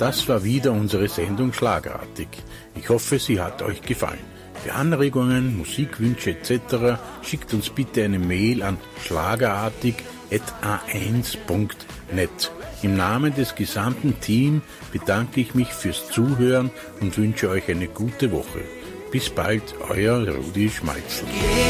Das war wieder unsere Sendung Schlagerartig. Ich hoffe, sie hat euch gefallen. Für Anregungen, Musikwünsche etc. schickt uns bitte eine Mail an schlagerartig@a1.net. Im Namen des gesamten Teams bedanke ich mich fürs Zuhören und wünsche euch eine gute Woche. Bis bald, euer Rudi Schmalzl.